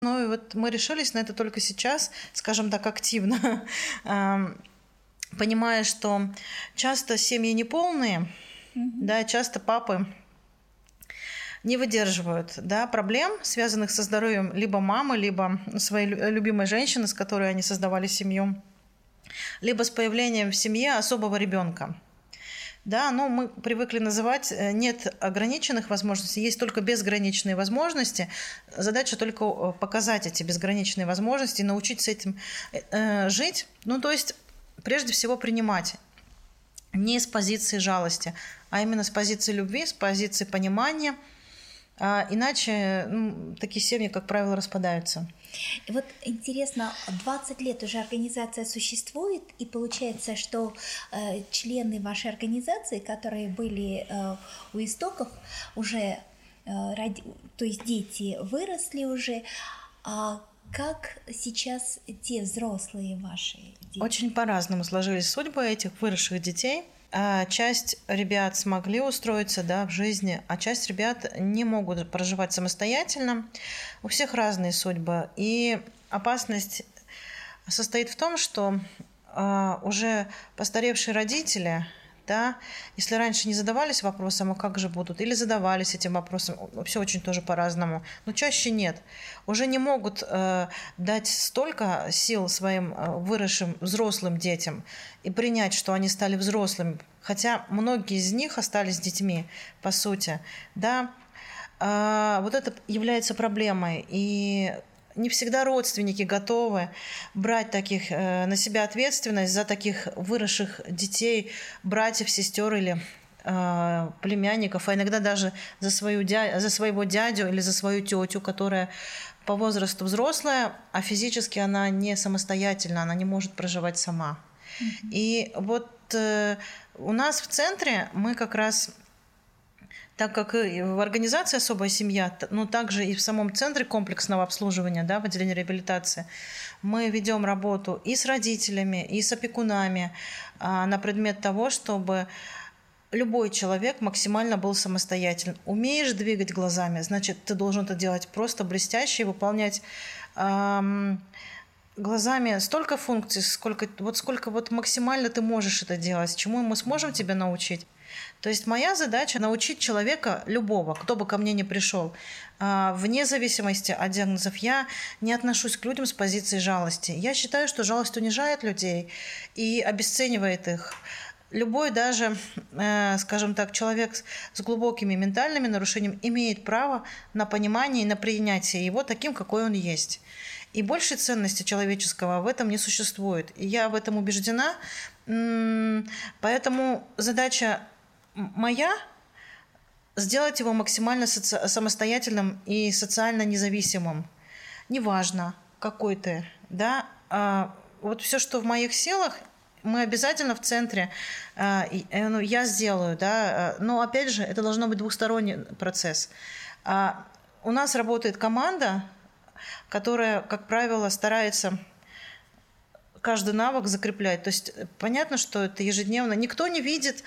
Ну и вот мы решились на это только сейчас, скажем так, активно, понимая, что часто семьи неполные, да, часто папы не выдерживают, да, проблем, связанных со здоровьем либо мамы, либо своей любимой женщины, с которой они создавали семью, либо с появлением в семье особого ребенка. Да, но мы привыкли называть, нет ограниченных возможностей, есть только безграничные возможности. Задача только показать эти безграничные возможности, научить с этим жить. Ну, то есть, прежде всего, принимать. Не с позиции жалости, а именно с позиции любви, с позиции понимания. Иначе такие семьи, как правило, распадаются. И вот интересно, 20 лет уже организация существует, и получается, что члены вашей организации, которые были у истоков, уже, то есть дети выросли уже, а как сейчас те взрослые ваши дети? Очень по-разному сложились судьбы этих выросших детей. Часть ребят смогли устроиться, да, в жизни, а часть ребят не могут проживать самостоятельно. У всех разные судьбы. И опасность состоит в том, что уже постаревшие родители, да, если раньше не задавались вопросом, а как же будут, или задавались этим вопросом, все очень тоже по-разному, но чаще нет. Уже не могут дать столько сил своим выросшим взрослым детям и принять, что они стали взрослыми, хотя многие из них остались детьми, по сути. Да, вот это является проблемой, и не всегда родственники готовы брать таких на себя ответственность за таких выросших детей, братьев, сестер или племянников, а иногда даже за своего дядю или за свою тетю, которая по возрасту взрослая, а физически она не самостоятельна, она не может проживать сама. И вот у нас в центре мы как раз, так как и в организации «Особая семья», но также и в самом центре комплексного обслуживания, да, в отделении реабилитации, мы ведем работу и с родителями, и с опекунами на предмет того, чтобы любой человек максимально был самостоятельным. Умеешь двигать глазами, значит, ты должен это делать просто блестяще и выполнять глазами столько функций, сколько максимально ты можешь это делать, чему мы сможем тебя научить. То есть моя задача научить человека, любого, кто бы ко мне ни пришел, вне зависимости от диагнозов. Я не отношусь к людям с позиции жалости. Я считаю, что жалость унижает людей и обесценивает их. Любой даже, скажем так, человек с глубокими ментальными нарушениями имеет право на понимание и на принятие его таким, какой он есть. И большей ценности человеческого в этом не существует. И я в этом убеждена. Поэтому задача моя – сделать его максимально самостоятельным и социально независимым. Неважно, какой ты. Да? Вот все, что в моих силах, мы обязательно в центре, я сделаю. Да? Но опять же, это должно быть двусторонний процесс. У нас работает команда, которая, как правило, старается каждый навык закреплять. То есть понятно, что это ежедневно. Никто не видит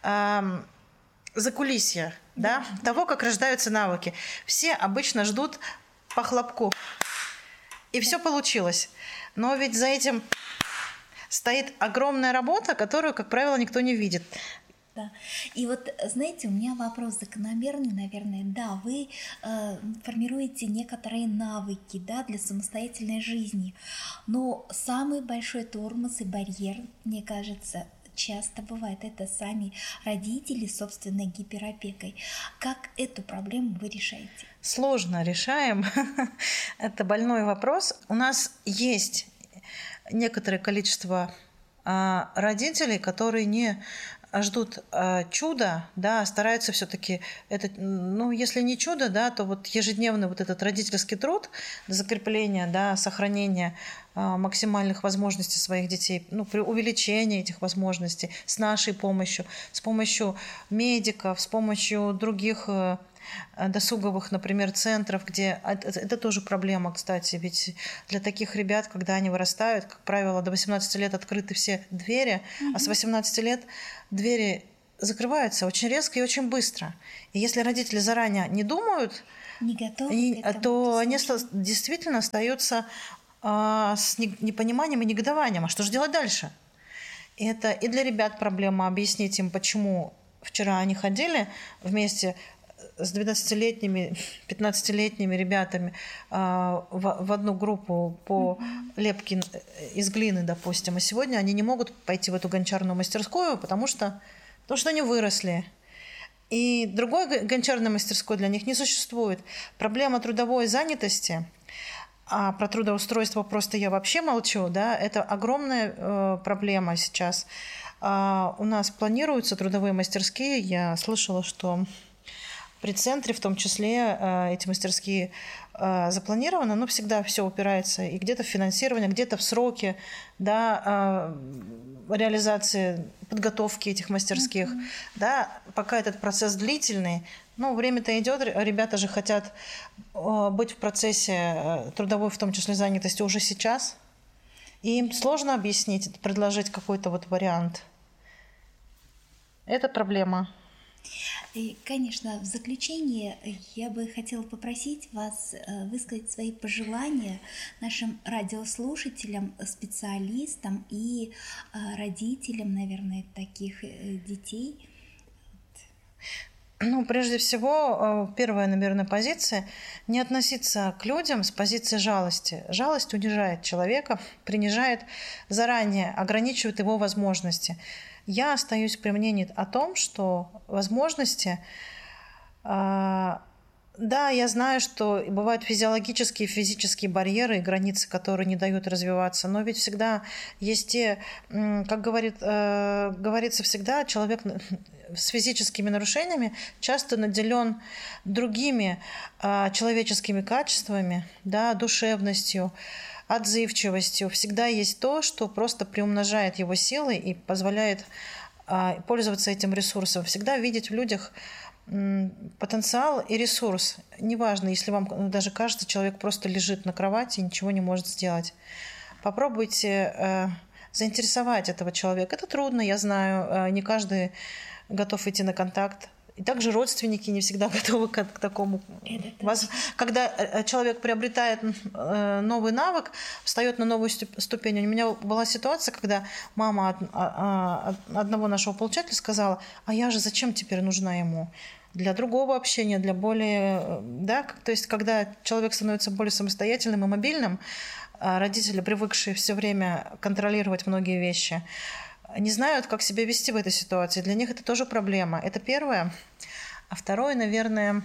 закулисья, да, того, как рождаются навыки. Все обычно ждут по хлопку. И все получилось. Но ведь за этим стоит огромная работа, которую, как правило, никто не видит. Да. И вот, знаете, у меня вопрос закономерный, наверное. Да, вы формируете некоторые навыки, да, для самостоятельной жизни, но самый большой тормоз и барьер, мне кажется, часто бывает, это сами родители с собственной гиперопекой. Как эту проблему вы решаете? Сложно решаем. Это больной вопрос. У нас есть некоторое количество родителей, которые не ждут чуда, да, стараются все-таки это, если не чудо, да, то вот ежедневный вот этот родительский труд закрепления, да, сохранения максимальных возможностей своих детей, при увеличении этих возможностей с нашей помощью, с помощью медиков, с помощью других досуговых, например, центров, где это тоже проблема, кстати, ведь для таких ребят, когда они вырастают, как правило, до 18 лет открыты все двери, а с 18 лет двери закрываются очень резко и очень быстро. И если родители заранее не думают не готовы к этому, то они действительно остаются с непониманием и негодованием. А что же делать дальше? Это и для ребят проблема объяснить им, почему вчера они ходили вместе с 12-летними, 15-летними ребятами в одну группу по лепке из глины, допустим, а сегодня они не могут пойти в эту гончарную мастерскую, потому что они выросли. И другой гончарной мастерской для них не существует. Проблема трудовой занятости, а про трудоустройство просто я вообще молчу, да, это огромная проблема сейчас. У нас планируются трудовые мастерские. Я слышала, что при центре в том числе эти мастерские запланированы, но всегда все упирается и где-то в финансирование, где-то в сроки, да, реализации, подготовки этих мастерских. Да, пока этот процесс длительный, ну, время-то идет, ребята же хотят быть в процессе трудовой, в том числе занятости, уже сейчас. И им сложно объяснить, предложить какой-то вот вариант. Это проблема. И, конечно, в заключение я бы хотела попросить вас высказать свои пожелания нашим радиослушателям, специалистам и родителям, наверное, таких детей. Ну, прежде всего, первая, наверное, позиция – не относиться к людям с позиции жалости. Жалость унижает человека, принижает заранее, ограничивает его возможности. Я остаюсь при мнении о том, что возможности… Да, я знаю, что бывают физиологические и физические барьеры и границы, которые не дают развиваться, но ведь всегда есть те, как говорится всегда, человек с физическими нарушениями часто наделен другими человеческими качествами, да, душевностью, отзывчивостью. Всегда есть то, что просто приумножает его силы и позволяет пользоваться этим ресурсом. Всегда видеть в людях потенциал и ресурс. Неважно, если вам даже кажется, человек просто лежит на кровати и ничего не может сделать. Попробуйте заинтересовать этого человека. Это трудно, я знаю, не каждый готов идти на контакт. И также родственники не всегда готовы к такому. Когда человек приобретает новый навык, встает на новую ступень. У меня была ситуация, когда мама одного нашего получателя сказала: а я же зачем теперь нужна ему? Для другого общения, для более… Да, то есть, когда человек становится более самостоятельным и мобильным, родители, привыкшие все время контролировать многие вещи, не знают, как себя вести в этой ситуации. Для них это тоже проблема. Это первое. А второе, наверное,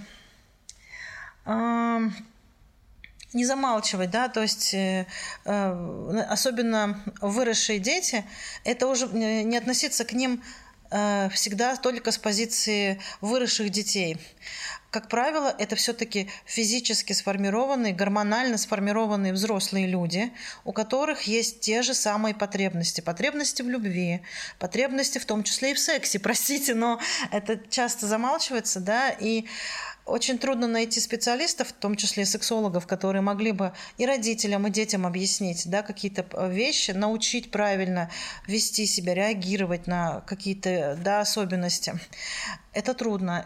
не замалчивать, да, то есть особенно выросшие дети, это уже не относиться к ним всегда только с позиции выросших детей. Как правило, это все-таки физически сформированные, гормонально сформированные взрослые люди, у которых есть те же самые потребности. Потребности в любви, потребности в том числе и в сексе. Простите, но это часто замалчивается, да, и очень трудно найти специалистов, в том числе и сексологов, которые могли бы и родителям, и детям объяснить, да, какие-то вещи, научить правильно вести себя, реагировать на какие-то, да, особенности. Это трудно.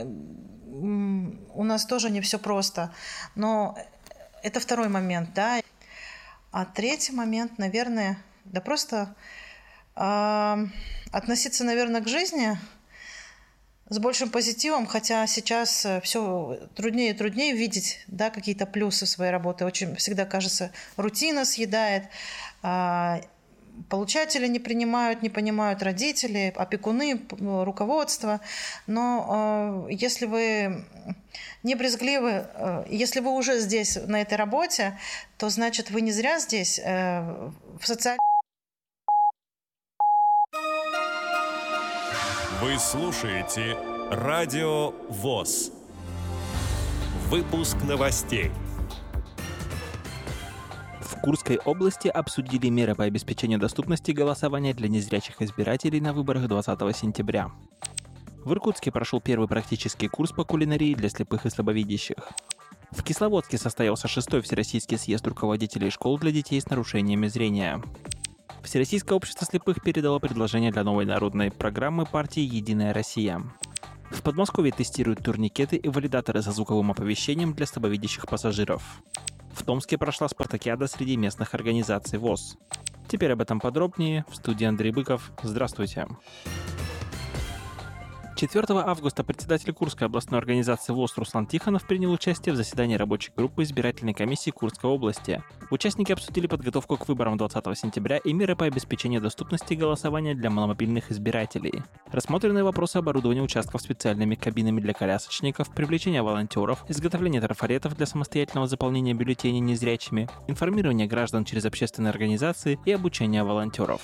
У нас тоже не все просто. Но это второй момент, да. А третий момент, наверное, да просто относиться, наверное, к жизни с большим позитивом, хотя сейчас все труднее и труднее видеть, да, какие-то плюсы в своей работы. Очень всегда кажется, рутина съедает, получатели не принимают, не понимают родители, опекуны, руководство. Но если вы не брезгливы, если вы уже здесь, на этой работе, то значит, вы не зря здесь, в социальном... Вы слушаете Радио ВОС. Выпуск новостей. В Курской области обсудили меры по обеспечению доступности голосования для незрячих избирателей на выборах 20 сентября. В Иркутске прошел первый практический курс по кулинарии для слепых и слабовидящих. В Кисловодске состоялся 6-й Всероссийский съезд руководителей школ для детей с нарушениями зрения. Всероссийское общество слепых передало предложение для новой народной программы партии «Единая Россия». В Подмосковье тестируют турникеты и валидаторы со звуковым оповещением для слабовидящих пассажиров. В Томске прошла спартакиада среди местных организаций ВОС. Теперь об этом подробнее. В студии Андрей Быков. Здравствуйте. 4 августа председатель Курской областной организации ВОС Руслан Тихонов принял участие в заседании рабочей группы избирательной комиссии Курской области. Участники обсудили подготовку к выборам 20 сентября и меры по обеспечению доступности голосования для маломобильных избирателей. Рассмотрены вопросы оборудования участков специальными кабинами для колясочников, привлечения волонтеров, изготовления трафаретов для самостоятельного заполнения бюллетеней незрячими, информирования граждан через общественные организации и обучения волонтеров.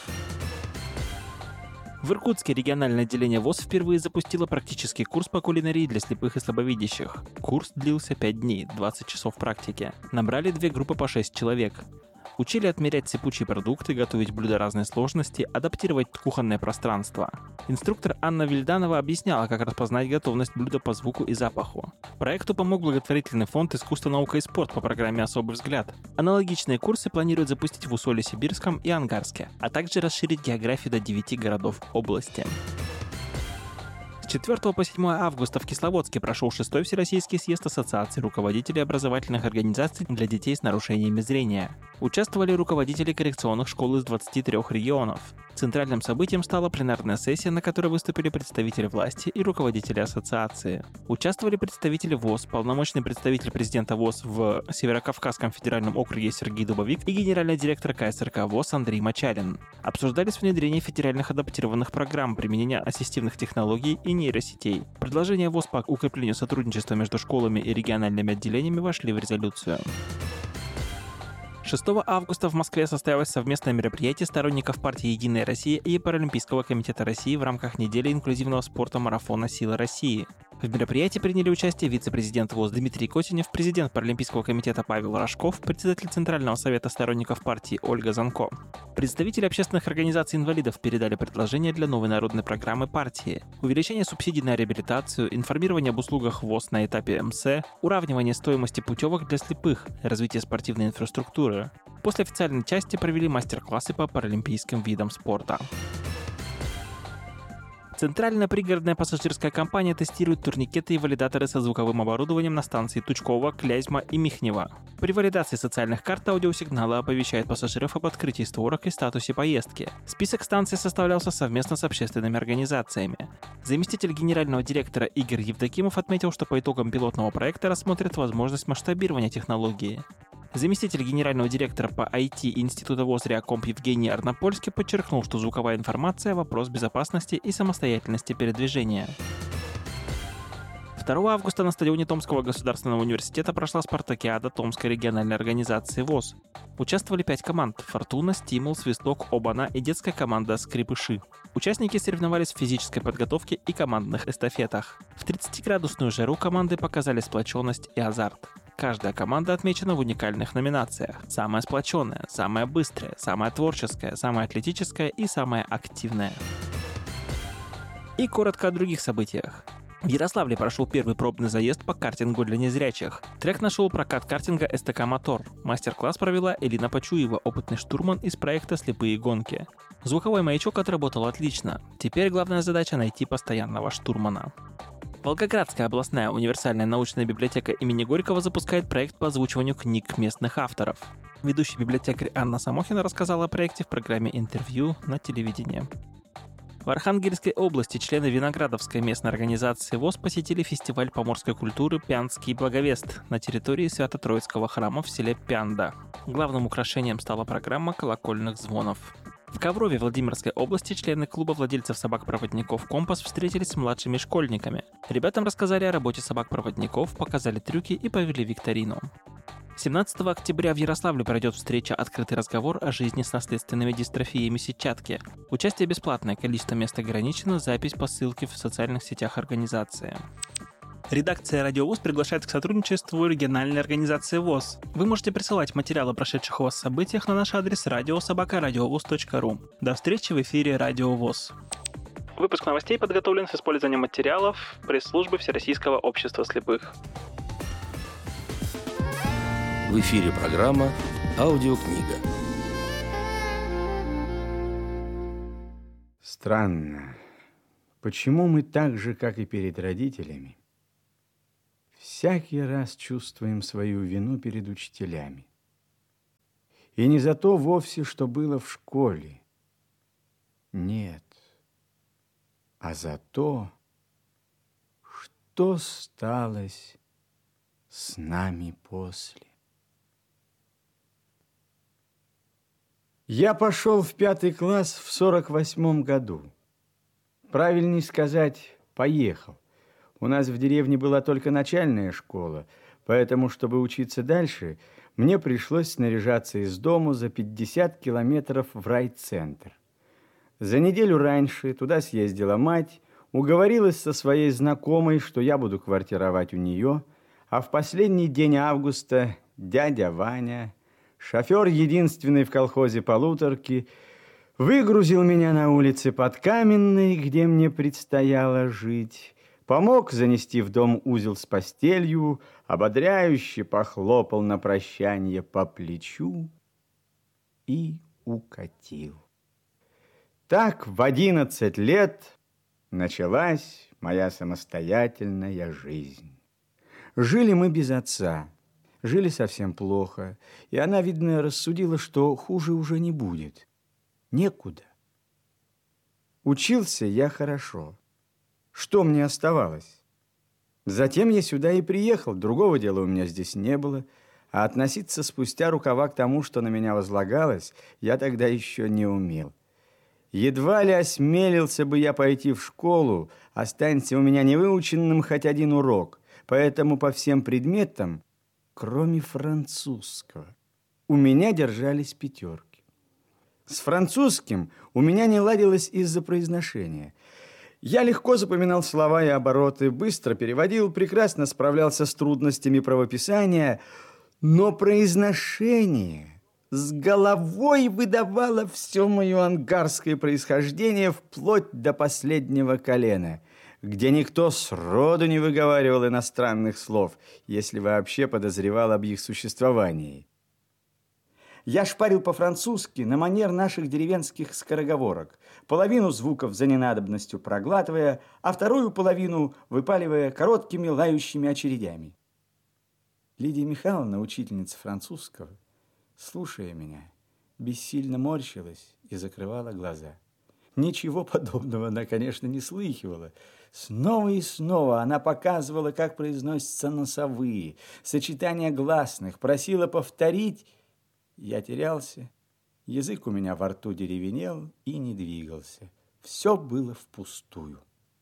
В Иркутске региональное отделение ВОС впервые запустило практический курс по кулинарии для слепых и слабовидящих. Курс длился 5 дней, 20 часов практики. Набрали 2 группы по 6 человек. Учили отмерять сыпучие продукты, готовить блюда разной сложности, адаптировать кухонное пространство. Инструктор Анна Вильданова объясняла, как распознать готовность блюда по звуку и запаху. Проекту помог благотворительный фонд «Искусство, наука и спорт» по программе «Особый взгляд». Аналогичные курсы планируют запустить в Усолье-Сибирском и Ангарске, а также расширить географию до 9 городов области. С 4 по 7 августа в Кисловодске прошел 6-й Всероссийский съезд Ассоциации руководителей образовательных организаций для детей с нарушениями зрения. Участвовали руководители коррекционных школ из 23 регионов. Центральным событием стала пленарная сессия, на которой выступили представители власти и руководители ассоциации. Участвовали представители ВОС, полномочный представитель президента ВОС в Северокавказском федеральном округе Сергей Дубовик и генеральный директор КСРК ВОС Андрей Мачалин. Обсуждались внедрение федеральных адаптированных программ, применения ассистивных технологий и нейросетей. Предложения ВОС по укреплению сотрудничества между школами и региональными отделениями вошли в резолюцию. 6 августа в Москве состоялось совместное мероприятие сторонников партии «Единая Россия» и Паралимпийского комитета России в рамках недели инклюзивного спорта марафона «Сила России». В мероприятии приняли участие вице-президент ВОС Дмитрий Котенев, президент Паралимпийского комитета Павел Рожков, председатель Центрального совета сторонников партии Ольга Занко. Представители общественных организаций инвалидов передали предложения для новой народной программы партии: увеличение субсидий на реабилитацию, информирование об услугах ВОС на этапе МС, уравнивание стоимости путевок для слепых, развитие спортивной инфраструктуры. После официальной части провели мастер-классы по паралимпийским видам спорта. Центральная пригородная пассажирская компания тестирует турникеты и валидаторы со звуковым оборудованием на станции Тучково, Клязьма и Михнево. При валидации социальных карт аудиосигналы оповещают пассажиров об открытии створок и статусе поездки. Список станций составлялся совместно с общественными организациями. Заместитель генерального директора Игорь Евдокимов отметил, что по итогам пилотного проекта рассмотрят возможность масштабирования технологии. Заместитель генерального директора по IT Института ВОС Реакомп Евгений Арнопольский подчеркнул, что звуковая информация – вопрос безопасности и самостоятельности передвижения. 2 августа на стадионе Томского государственного университета прошла спартакиада Томской региональной организации ВОС. Участвовали 5 команд – «Фортуна», «Стимул», «Свисток», «Обана» и детская команда «Скрипыши». Участники соревновались в физической подготовке и командных эстафетах. В 30-градусную жару команды показали сплоченность и азарт. Каждая команда отмечена в уникальных номинациях: самая сплоченная, самая быстрая, самая творческая, самая атлетическая и самая активная. И коротко о других событиях. В Ярославле прошел первый пробный заезд по картингу для незрячих. Трек нашел прокат картинга СТК «Мотор». Мастер-класс провела Элина Почуева, опытный штурман из проекта «Слепые гонки». Звуковой маячок отработал отлично. Теперь главная задача — найти постоянного штурмана. Волгоградская областная универсальная научная библиотека имени Горького запускает проект по озвучиванию книг местных авторов. Ведущий библиотекарь Анна Самохина рассказала о проекте в программе «Интервью» на телевидении. В Архангельской области члены Виноградовской местной организации ВОС посетили фестиваль поморской культуры «Пяндский благовест» на территории Свято-Троицкого храма в селе Пянда. Главным украшением стала программа колокольных звонов. В Коврове Владимирской области члены клуба владельцев собак-проводников «Компас» встретились с младшими школьниками. Ребятам рассказали о работе собак-проводников, показали трюки и провели викторину. 17 октября в Ярославле пройдет встреча «Открытый разговор о жизни с наследственными дистрофиями сетчатки». Участие бесплатное, количество мест ограничено, запись по ссылке в социальных сетях организации. Редакция «Радио ВОС» приглашает к сотрудничеству региональной организации ВОС. Вы можете присылать материалы о прошедших у вас событиях на наш адрес radio@radiovos.ru. До встречи в эфире «Радио ВОС». Выпуск новостей подготовлен с использованием материалов пресс-службы Всероссийского общества слепых. В эфире программа «Аудиокнига». Странно. Почему мы так же, как и перед родителями, всякий раз чувствуем свою вину перед учителями? И не за то вовсе, что было в школе. Нет, а за то, что сталось с нами после. Я пошел в 5 класс в 48 году. Правильнее сказать, поехал. У нас в деревне была только начальная школа, поэтому, чтобы учиться дальше, мне пришлось снаряжаться из дому за 50 километров в райцентр. За неделю раньше туда съездила мать, уговорилась со своей знакомой, что я буду квартировать у нее, а в последний день августа дядя Ваня, шофер единственный в колхозе полуторки, выгрузил меня на улице Подкаменной, где мне предстояло жить, помог занести в дом узел с постелью, ободряюще похлопал на прощанье по плечу и укатил. Так в 11 лет началась моя самостоятельная жизнь. Жили мы без отца, жили совсем плохо, и она, видно, рассудила, что хуже уже не будет. Некуда. Учился я хорошо. Что мне оставалось? Затем я сюда и приехал, другого дела у меня здесь не было, а относиться спустя рукава к тому, что на меня возлагалось, я тогда еще не умел. Едва ли осмелился бы я пойти в школу, останься у меня невыученным хоть один урок, поэтому по всем предметам, кроме французского, у меня держались 5. С французским у меня не ладилось из-за произношения. Я легко запоминал слова и обороты, быстро переводил, прекрасно справлялся с трудностями правописания, но произношение с головой выдавало все мое ангарское происхождение вплоть до последнего колена, где никто сроду не выговаривал иностранных слов, если вообще подозревал об их существовании. Я шпарил по-французски на манер наших деревенских скороговорок, половину звуков за ненадобностью проглатывая, а вторую половину выпаливая короткими лающими очередями. Лидия Михайловна, учительница французского, слушая меня, бессильно морщилась и закрывала глаза. Ничего подобного она, конечно, не слыхивала. Снова и снова она показывала, как произносятся носовые, сочетания гласных, просила повторить. Я терялся, язык у меня во рту деревенел и не двигался. Все было впустую.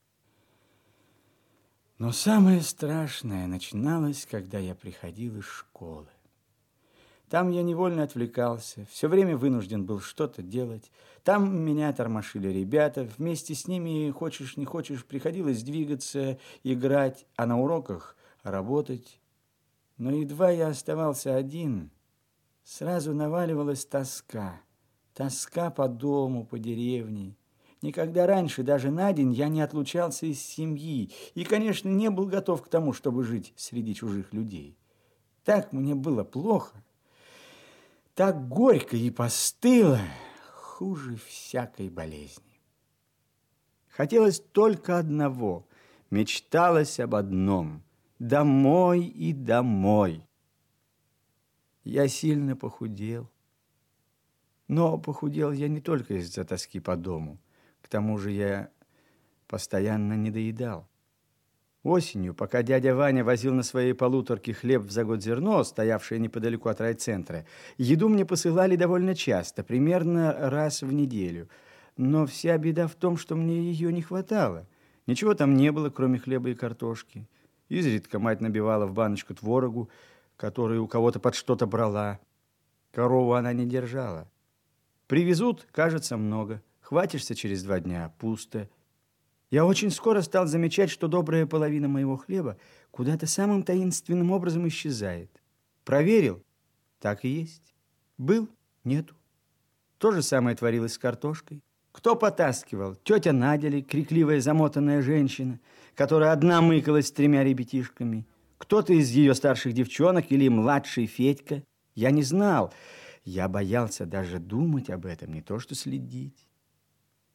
Но самое страшное начиналось, когда я приходил из школы. Там я невольно отвлекался, все время вынужден был что-то делать. Там меня тормошили ребята, вместе с ними, хочешь не хочешь, приходилось двигаться, играть, а на уроках работать. Но едва я оставался один, сразу наваливалась тоска. Тоска по дому, по деревне. Никогда раньше, даже на день, я не отлучался из семьи и, конечно, не был готов к тому, чтобы жить среди чужих людей. Так мне было плохо, так горько и постыло, хуже всякой болезни. Хотелось только одного, мечталось об одном – домой и домой. Я сильно похудел. Но похудел я не только из-за тоски по дому. К тому же я постоянно недоедал. Осенью, пока дядя Ваня возил на своей полуторке хлеб в загод зерно, стоявшее неподалеку от райцентра, еду мне посылали довольно часто, примерно раз в неделю. Но вся беда в том, что мне ее не хватало. Ничего там не было, кроме хлеба и картошки. Изредка мать набивала в баночку творогу, который у кого-то под что-то брала. Корову она не держала. Привезут, кажется, много. Хватишься через 2 дня, пусто. Я очень скоро стал замечать, что добрая половина моего хлеба куда-то самым таинственным образом исчезает. Проверил? Так и есть. Был? Нету. То же самое творилось с картошкой. Кто потаскивал? Тетя Надя ли, крикливая замотанная женщина, которая одна мыкалась с 3 ребятишками. Кто-то из ее старших девчонок или младший Федька. Я не знал. Я боялся даже думать об этом, не то что следить.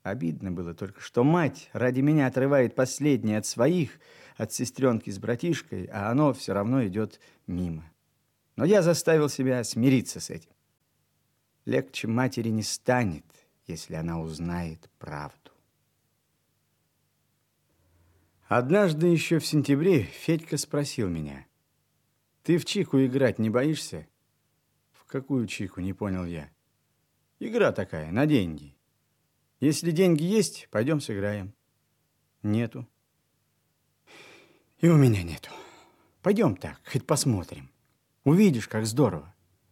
Обидно было только, что мать ради меня отрывает последнее от своих, от сестренки с братишкой, а оно все равно идет мимо. Но я заставил себя смириться с этим. Легче матери не станет, если она узнает правду. Однажды еще в сентябре Федька спросил меня: «Ты в чику играть не боишься?» «В какую чику?» — не понял я. «Игра такая, на деньги. Если деньги есть, пойдем сыграем». «Нету». «И у меня нету. Пойдем так, хоть посмотрим. Увидишь, как здорово».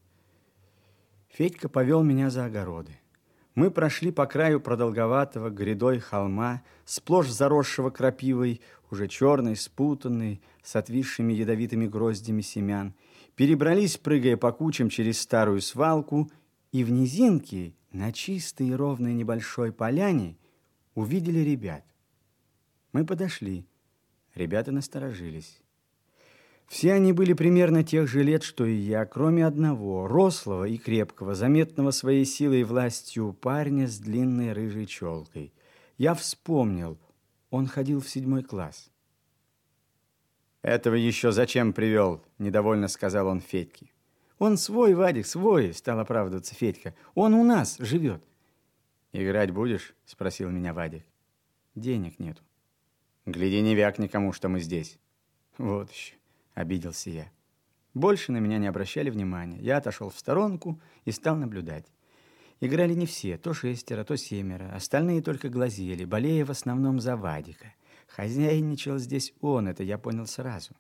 Федька повел меня за огороды. Мы прошли по краю продолговатого грядой холма, сплошь заросшего крапивой, уже черной, спутанной, с отвисшими ядовитыми гроздями семян, перебрались, прыгая по кучам через старую свалку, и в низинке, на чистой и ровной небольшой поляне, увидели ребят. Мы подошли. Ребята насторожились. Все они были примерно тех же лет, что и я, кроме одного, рослого и крепкого, заметного своей силой и властью парня с длинной рыжей челкой. Я вспомнил, он ходил в 7 класс. «Этого еще зачем привел?» – недовольно сказал он Федьке. «Он свой, Вадик, свой», – стал оправдываться Федька. «Он у нас живет». «Играть будешь?» – спросил меня Вадик. «Денег нету». «Гляди, не вяк никому, что мы здесь». «Вот еще», – обиделся я. Больше на меня не обращали внимания. Я отошел в сторонку и стал наблюдать. Играли не все, то 6, то 7. Остальные только глазели, болея в основном за Вадика. Хозяйничал здесь он, это я понял сразу.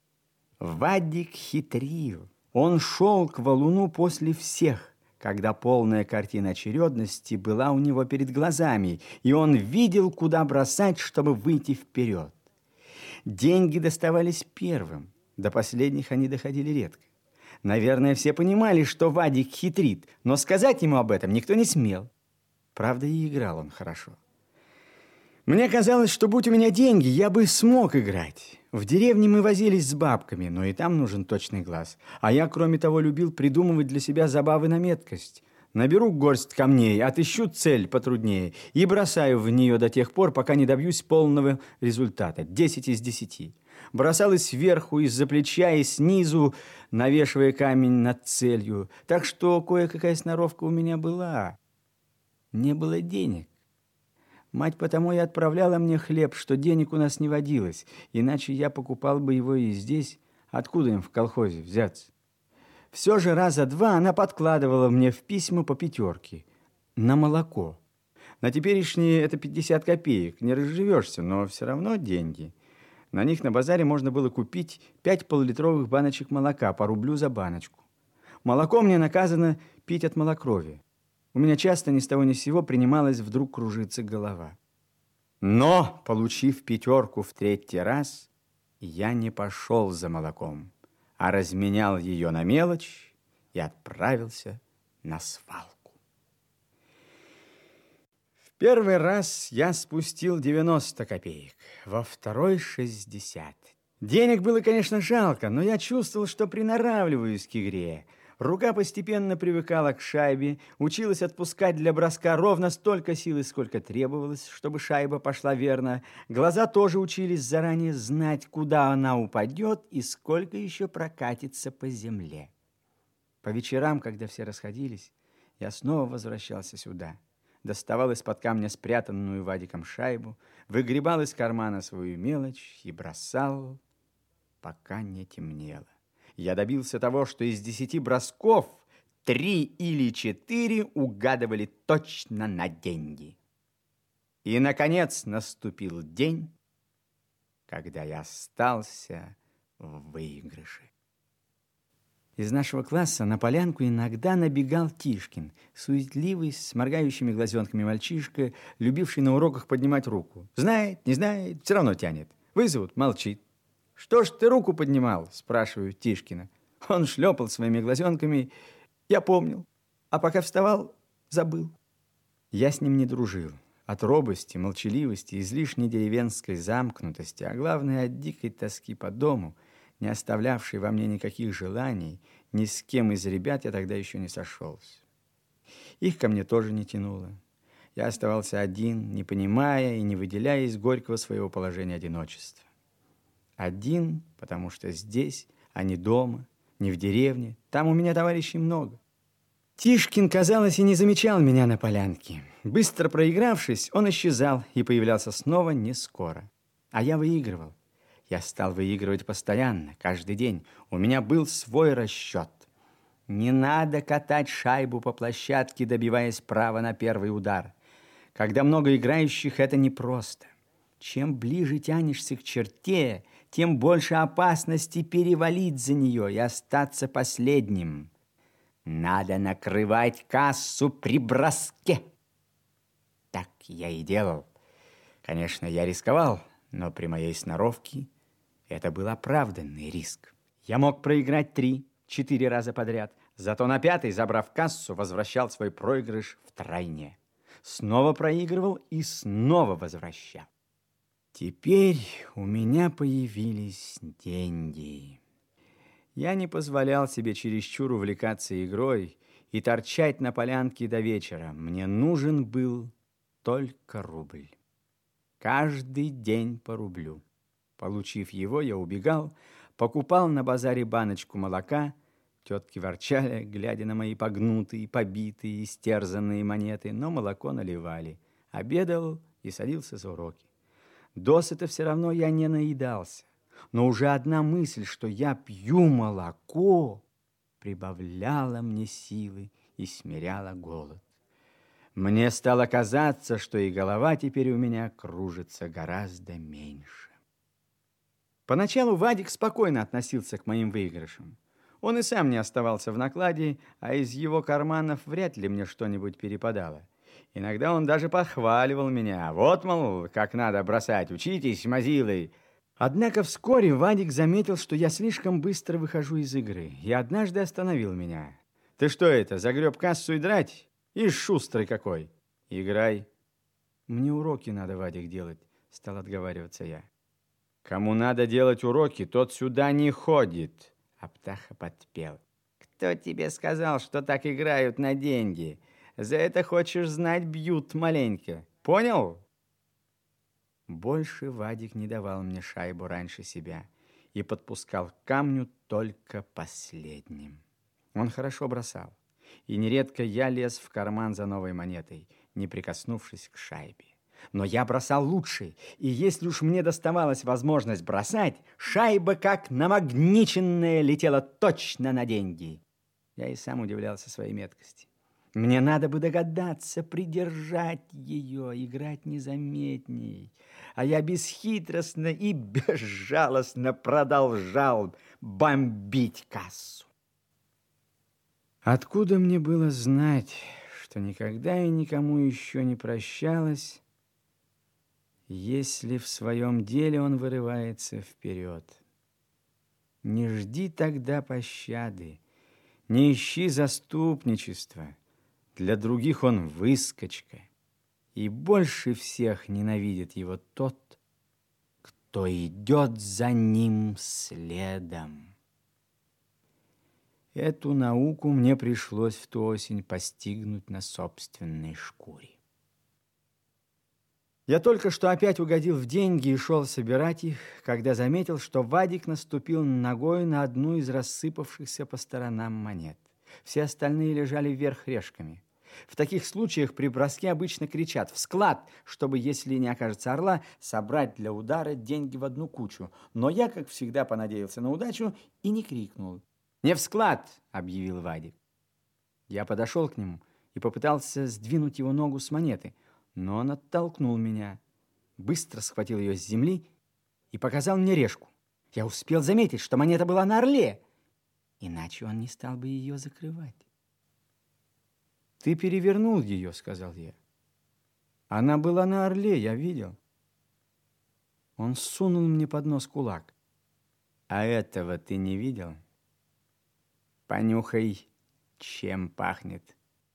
Вадик хитрил. Он шел к валуну после всех, когда полная картина очередности была у него перед глазами, и он видел, куда бросать, чтобы выйти вперед. Деньги доставались первым, до последних они доходили редко. Наверное, все понимали, что Вадик хитрит, но сказать ему об этом никто не смел. Правда, и играл он хорошо. Мне казалось, что будь у меня деньги, я бы смог играть. В деревне мы возились с бабками, но и там нужен точный глаз. А я, кроме того, любил придумывать для себя забавы на меткость. Наберу горсть камней, отыщу цель потруднее и бросаю в нее до тех пор, пока не добьюсь полного результата. 10 из 10. Бросал и сверху, из-за плеча, и снизу, навешивая камень над целью. Так что кое-какая сноровка у меня была. Не было денег. Мать потому и отправляла мне хлеб, что денег у нас не водилось, иначе я покупал бы его и здесь. Откуда им в колхозе взяться? Все же раза 2 она подкладывала мне в письма по 5 на молоко. На теперешние это 50 копеек, не разживешься, но все равно деньги. На них на базаре можно было купить 5 полулитровых баночек молока по рублю за баночку. Молоко мне наказано пить от малокровия. У меня часто ни с того ни с сего принималась вдруг кружиться голова. Но, получив 5 в 3-й раз, я не пошел за молоком, а разменял ее на мелочь и отправился на свалку. В 1-й раз я спустил 90 копеек, во 2-й 60. Денег было, конечно, жалко, но я чувствовал, что приноравливаюсь к игре. Рука постепенно привыкала к шайбе, училась отпускать для броска ровно столько силы, сколько требовалось, чтобы шайба пошла верно. Глаза тоже учились заранее знать, куда она упадет и сколько еще прокатится по земле. По вечерам, когда все расходились, я снова возвращался сюда. Доставал из-под камня спрятанную Вадиком шайбу, выгребал из кармана свою мелочь и бросал, пока не темнело. Я добился того, что из 10 бросков 3 или 4 угадывали точно на деньги. И, наконец, наступил день, когда я остался в выигрыше. Из нашего класса на полянку иногда набегал Тишкин, суетливый, с моргающими глазенками мальчишка, любивший на уроках поднимать руку. Знает, не знает, все равно тянет. Вызовут, молчит. «Что ж ты руку поднимал?» – спрашиваю Тишкина. Он шлепал своими глазенками. Я помнил, а пока вставал, забыл. Я с ним не дружил. От робости, молчаливости, излишней деревенской замкнутости, а главное, от дикой тоски по дому, не оставлявшей во мне никаких желаний, ни с кем из ребят я тогда еще не сошелся. Их ко мне тоже не тянуло. Я оставался один, не понимая и не выделяя из горького своего положения одиночества. Один, потому что здесь, а не дома, не в деревне. Там у меня товарищей много. Тишкин, казалось, и не замечал меня на полянке. Быстро проигравшись, он исчезал и появлялся снова не скоро. А я выигрывал. Я стал выигрывать постоянно, каждый день. У меня был свой расчет. Не надо катать шайбу по площадке, добиваясь права на первый удар. Когда много играющих, это непросто. Чем ближе тянешься к черте, тем больше опасности перевалить за нее и остаться последним. Надо накрывать кассу при броске. Так я и делал. Конечно, я рисковал, но при моей сноровке это был оправданный риск. Я мог проиграть 3-4 раза подряд, зато на 5-й, забрав кассу, возвращал свой проигрыш втройне. Снова проигрывал и снова возвращал. Теперь у меня появились деньги. Я не позволял себе чересчур увлекаться игрой и торчать на полянке до вечера. Мне нужен был только рубль. Каждый день по рублю. Получив его, я убегал, покупал на базаре баночку молока. Тетки ворчали, глядя на мои погнутые, побитые, истерзанные монеты, но молоко наливали. Обедал и садился за уроки. Досыта все равно я не наедался. Но уже одна мысль, что я пью молоко, прибавляла мне силы и смиряла голод. Мне стало казаться, что и голова теперь у меня кружится гораздо меньше. Поначалу Вадик спокойно относился к моим выигрышам. Он и сам не оставался в накладе, а из его карманов вряд ли мне что-нибудь перепадало. Иногда он даже похваливал меня. Вот, мол, как надо бросать, учитесь, мазилы. Однако вскоре Вадик заметил, что я слишком быстро выхожу из игры, и однажды остановил меня. Ты что это, загреб кассу и драть? Ишь, шустрый какой. Играй. Мне уроки надо, Вадик, делать, стал отговариваться я. Кому надо делать уроки, тот сюда не ходит. А Птаха подпел. Кто тебе сказал, что так играют на деньги? За это, хочешь знать, бьют маленько. Понял? Больше Вадик не давал мне шайбу раньше себя и подпускал к камню только последним. Он хорошо бросал, и нередко я лез в карман за новой монетой, не прикоснувшись к шайбе. Но я бросал лучше, и если уж мне доставалась возможность бросать, шайба, как намагниченная, летела точно на деньги. Я и сам удивлялся своей меткости. Мне надо бы догадаться, придержать ее, играть незаметней. А я бесхитростно и безжалостно продолжал бомбить кассу. Откуда мне было знать, что никогда и никому еще не прощалась, если в своем деле он вырывается вперед? Не жди тогда пощады, не ищи заступничества. Для других он выскочка, и больше всех ненавидит его тот, кто идет за ним следом. Эту науку мне пришлось в ту осень постигнуть на собственной шкуре. Я только что опять угодил в деньги и шел собирать их, когда заметил, что Вадик наступил ногой на одну из рассыпавшихся по сторонам монет. Все остальные лежали вверх решками. В таких случаях при броске обычно кричат «в склад», чтобы, если не окажется орла, собрать для удара деньги в одну кучу. Но я, как всегда, понадеялся на удачу и не крикнул. «Не в склад!» — объявил Вадик. Я подошел к нему и попытался сдвинуть его ногу с монеты, но он оттолкнул меня, быстро схватил ее с земли и показал мне решку. Я успел заметить, что монета была на орле, иначе он не стал бы ее закрывать. «Ты перевернул ее», — сказал я. «Она была на орле, я видел». Он сунул мне под нос кулак. «А этого ты не видел? Понюхай, чем пахнет».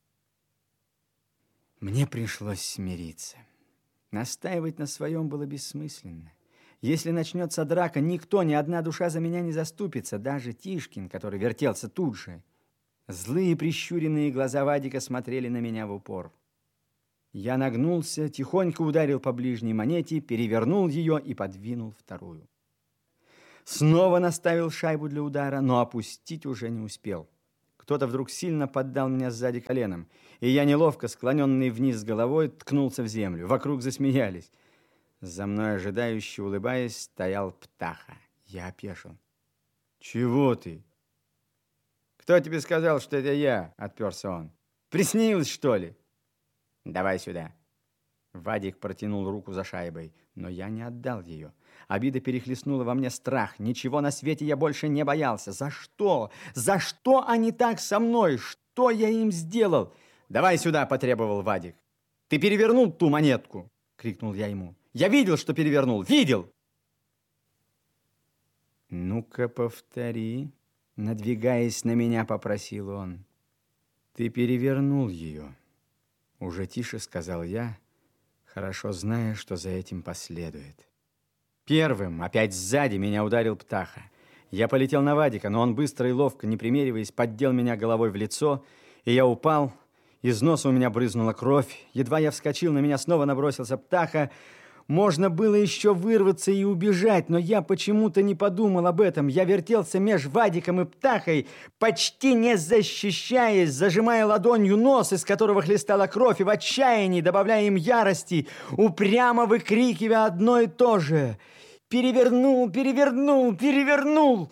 Мне пришлось смириться. Настаивать на своем было бессмысленно. Если начнется драка, никто, ни одна душа за меня не заступится, даже Тишкин, который вертелся тут же. Злые прищуренные глаза Вадика смотрели на меня в упор. Я нагнулся, тихонько ударил по ближней монете, перевернул ее и подвинул вторую. Снова наставил шайбу для удара, но опустить уже не успел. Кто-то вдруг сильно поддал меня сзади коленом, и я, неловко склоненный вниз головой, ткнулся в землю. Вокруг засмеялись. За мной, ожидающе улыбаясь, стоял Птаха. Я опешил. «Чего ты?» «Кто тебе сказал, что это я?» — отперся он. «Приснилось, что ли?» «Давай сюда». Вадик протянул руку за шайбой, но я не отдал ее. Обида перехлестнула во мне страх. Ничего на свете я больше не боялся. За что? За что они так со мной? Что я им сделал? «Давай сюда», — потребовал Вадик. «Ты перевернул ту монетку?» — крикнул я ему. «Я видел, что перевернул. Видел!» «Ну-ка, повтори», — надвигаясь на меня, попросил он. «Ты перевернул ее», — уже тише сказал я, хорошо зная, что за этим последует. Первым, опять сзади, меня ударил Птаха. Я полетел на Вадика, но он быстро и ловко, не примериваясь, поддел меня головой в лицо, и я упал. Из носа у меня брызнула кровь. Едва я вскочил, на меня снова набросился Птаха. Можно было еще вырваться и убежать, но я почему-то не подумал об этом. Я вертелся меж Вадиком и Птахой, почти не защищаясь, зажимая ладонью нос, из которого хлестала кровь, и в отчаянии, добавляя им ярости, упрямо выкрикивая одно и то же: «Перевернул, перевернул, перевернул!»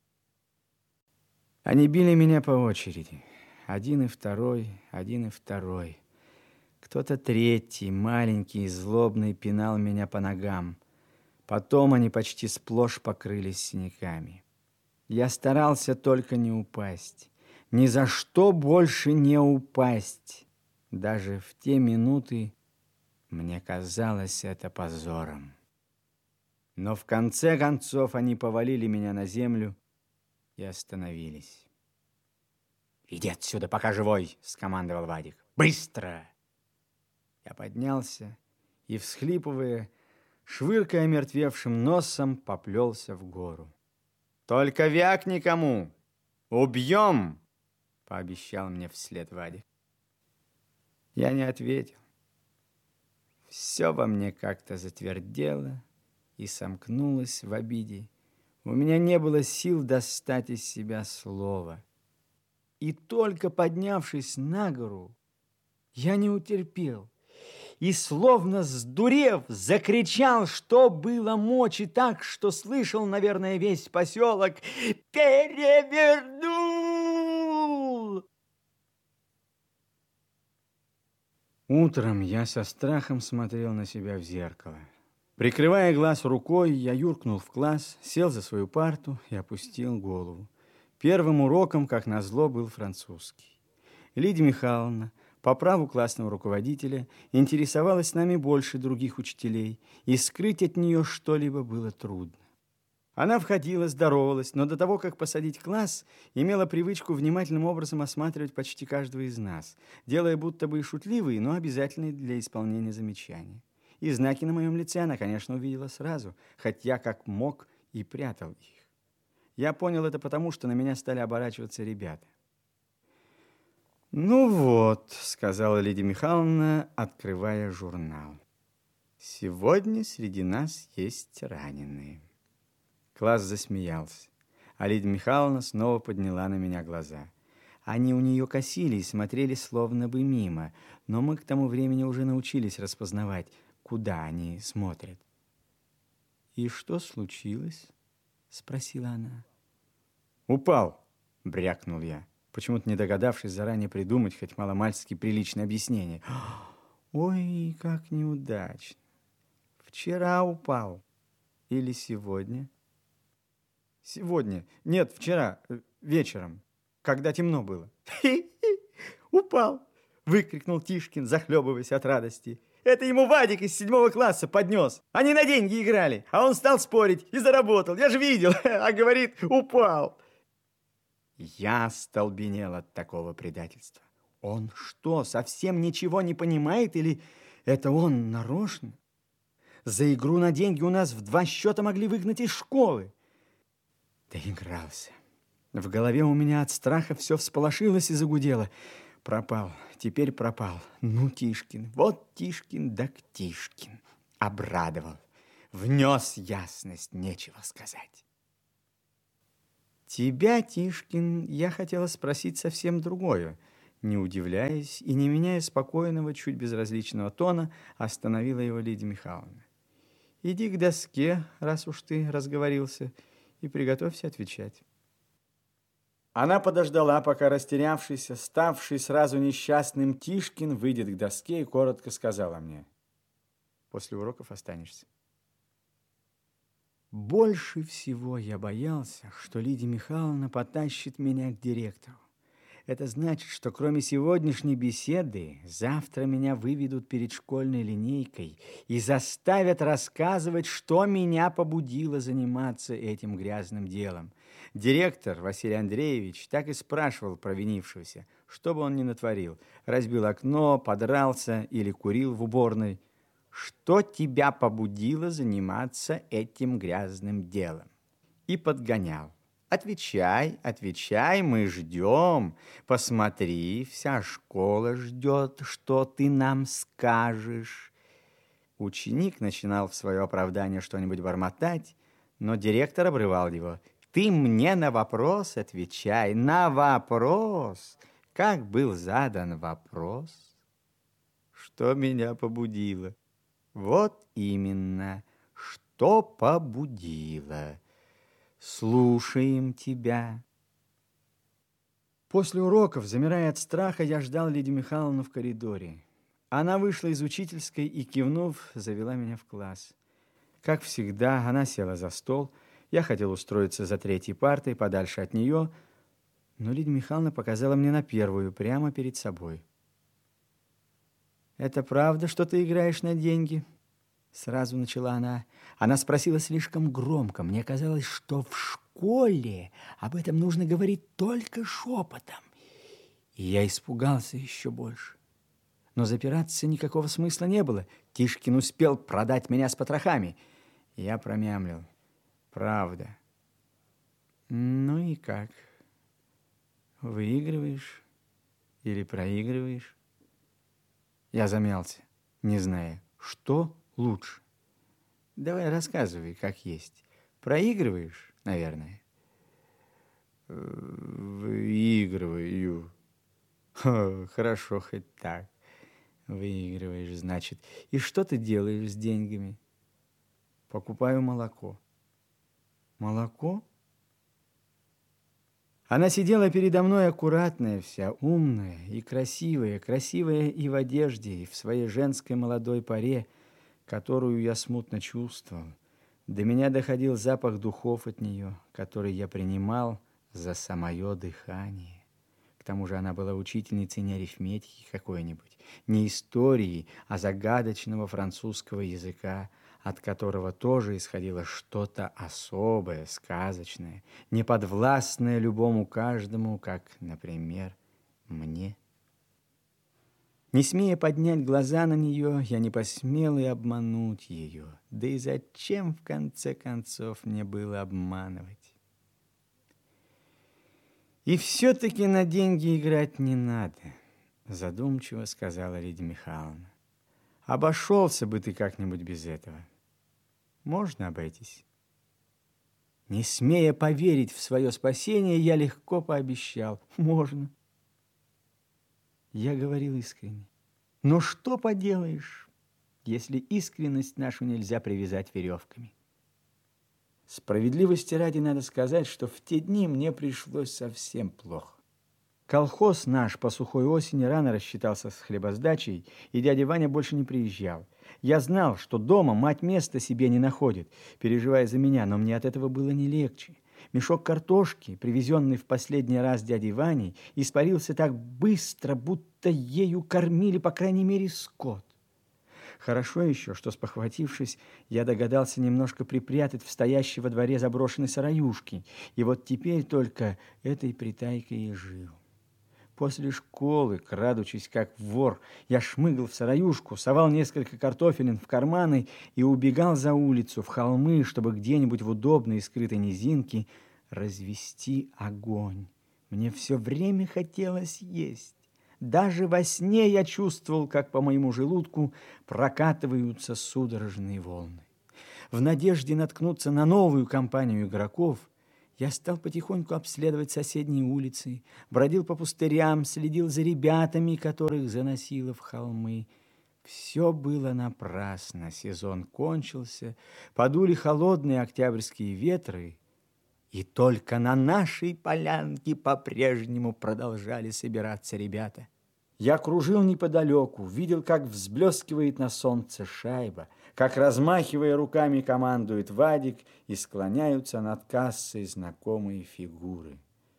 Они били меня по очереди. Один и второй, один и второй. Кто-то третий, маленький и злобный, пинал меня по ногам. Потом они почти сплошь покрылись синяками. Я старался только не упасть. Ни за что больше не упасть. Даже в те минуты мне казалось это позором. Но в конце концов они повалили меня на землю и остановились. «Иди отсюда, пока живой!» — скомандовал Вадик. «Быстро!» Я поднялся и, всхлипывая, швыркая мертвевшим носом, поплелся в гору. «Только вяк никому! Убьем!» — пообещал мне вслед Вадик. Я не ответил. Все во мне как-то затвердело и сомкнулось в обиде. У меня не было сил достать из себя слова. И только поднявшись на гору, я не утерпел и, словно сдурев, закричал, что было мочи, так, что слышал, наверное, весь поселок: «Перевернул!» Утром я со страхом смотрел на себя в зеркало. Прикрывая глаз рукой, я юркнул в класс, сел за свою парту и опустил голову. Первым уроком, как назло, был французский. Лидия Михайловна, по праву классного руководителя, интересовалась нами больше других учителей, и скрыть от нее что-либо было трудно. Она входила, здоровалась, но до того, как посадить класс, имела привычку внимательным образом осматривать почти каждого из нас, делая будто бы и шутливые, но обязательные для исполнения замечания. И знаки на моем лице она, конечно, увидела сразу, хоть я как мог и прятал их. Я понял это потому, что на меня стали оборачиваться ребята. «Ну вот», — сказала Лидия Михайловна, открывая журнал. «Сегодня среди нас есть раненые». Класс засмеялся, а Лидия Михайловна снова подняла на меня глаза. Они у нее косили и смотрели словно бы мимо, но мы к тому времени уже научились распознавать, куда они смотрят. «И что случилось?» — спросила она. «Упал», — брякнул я, почему-то не догадавшись заранее придумать хоть маломальски приличное объяснение. «Ой, как неудачно! Вчера упал. Или сегодня?» «Сегодня. Нет, вчера, вечером, когда темно было». «Упал!» — выкрикнул Тишкин, захлебываясь от радости. «Это ему Вадик из 7 класса поднес. Они на деньги играли, а он стал спорить и заработал. Я же видел, а говорит, упал». Я остолбенел от такого предательства. Он что, совсем ничего не понимает, или это он нарочно? За игру на деньги у нас в 2 счета могли выгнать из школы. Доигрался. В голове у меня от страха все всполошилось и загудело. Пропал, теперь пропал. Ну, Тишкин, вот Тишкин да Тишкин. Обрадовал, внес ясность, нечего сказать. Тебя, Тишкин, я хотела спросить совсем другое. Не удивляясь и не меняя спокойного, чуть безразличного тона, остановила его Лидия Михайловна. Иди к доске, раз уж ты разговорился, и приготовься отвечать. Она подождала, пока растерявшийся, ставший сразу несчастным Тишкин выйдет к доске и коротко сказала мне: после уроков останешься. Больше всего я боялся, что Лидия Михайловна потащит меня к директору. Это значит, что кроме сегодняшней беседы, завтра меня выведут перед школьной линейкой и заставят рассказывать, что меня побудило заниматься этим грязным делом. Директор Василий Андреевич так и спрашивал провинившегося, что бы он ни натворил. Разбил окно, подрался или курил в уборной. Что тебя побудило заниматься этим грязным делом? И подгонял. Отвечай, отвечай, мы ждем. Посмотри, вся школа ждет, что ты нам скажешь. Ученик начинал в свое оправдание что-нибудь бормотать, но директор обрывал его. Ты мне на вопрос отвечай, на вопрос. Как был задан вопрос? Что меня побудило? Вот именно, что побудило. Слушаем тебя. После уроков, замирая от страха, я ждал Лидию Михайловну в коридоре. Она вышла из учительской и, кивнув, завела меня в класс. Как всегда, она села за стол. Я хотел устроиться за третьей партой, подальше от нее, но Лидия Михайловна показала мне на первую, прямо перед собой. «Это правда, что ты играешь на деньги?» Сразу начала она. Она спросила слишком громко. Мне казалось, что в школе об этом нужно говорить только шепотом. И я испугался еще больше. Но запираться никакого смысла не было. Тишкин успел продать меня с потрохами. Я промямлил. Правда. Ну и как? Выигрываешь или проигрываешь? Я замялся, не зная, что лучше. Давай рассказывай, как есть. Проигрываешь, наверное? Выигрываю. Хорошо, хоть так. Выигрываешь, значит. И что ты делаешь с деньгами? Покупаю молоко. Молоко? Она сидела передо мной аккуратная вся, умная и красивая, красивая и в одежде, и в своей женской молодой поре, которую я смутно чувствовал. До меня доходил запах духов от нее, который я принимал за самое дыхание. К тому же она была учительницей не арифметики какой-нибудь, не истории, а загадочного французского языка, от которого тоже исходило что-то особое, сказочное, неподвластное любому каждому, как, например, мне. Не смея поднять глаза на нее, я не посмел и обмануть ее. Да и зачем, в конце концов, мне было обманывать? И все-таки на деньги играть не надо, задумчиво сказала Лидия Михайловна. Обошелся бы ты как-нибудь без этого. Можно обойтись? Не смея поверить в свое спасение, я легко пообещал. Можно. Я говорил искренне. Но что поделаешь, если искренность нашу нельзя привязать веревками? Справедливости ради надо сказать, что в те дни мне пришлось совсем плохо. Колхоз наш по сухой осени рано рассчитался с хлебосдачей, и дядя Ваня больше не приезжал. Я знал, что дома мать места себе не находит, переживая за меня, но мне от этого было не легче. Мешок картошки, привезенный в последний раз дядей Ваней, испарился так быстро, будто ею кормили, по крайней мере, скот. Хорошо еще, что, спохватившись, я догадался немножко припрятать в стоящей во дворе заброшенной сараюшки, и вот теперь только этой притайкой и жил. После школы, крадучись как вор, я шмыгал в сараюшку, совал несколько картофелин в карманы и убегал за улицу, в холмы, чтобы где-нибудь в удобной и скрытой низинке развести огонь. Мне все время хотелось есть. Даже во сне я чувствовал, как по моему желудку прокатываются судорожные волны. В надежде наткнуться на новую компанию игроков, я стал потихоньку обследовать соседние улицы, бродил по пустырям, следил за ребятами, которых заносило в холмы. Все было напрасно, сезон кончился, подули холодные октябрьские ветры, и только на нашей полянке по-прежнему продолжали собираться ребята. Я кружил неподалеку, видел, как взблескивает на солнце шайба, как, размахивая руками, командует Вадик, и склоняются над кассой знакомые фигуры.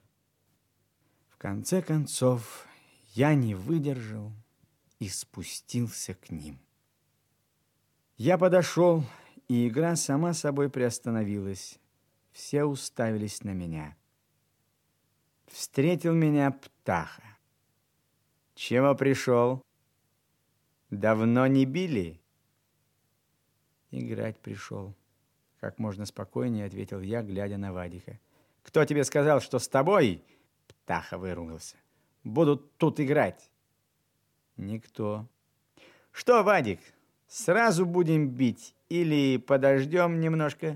В конце концов, я не выдержал и спустился к ним. Я подошел, и игра сама собой приостановилась. Все уставились на меня. Встретил меня Птаха. «Чего пришел? Давно не били?» «Играть пришел», — как можно спокойнее ответил я, глядя на Вадика. «Кто тебе сказал, что с тобой?» — Птаха выругался. «Будут тут играть». «Никто». «Что, Вадик, сразу будем бить или подождем немножко?»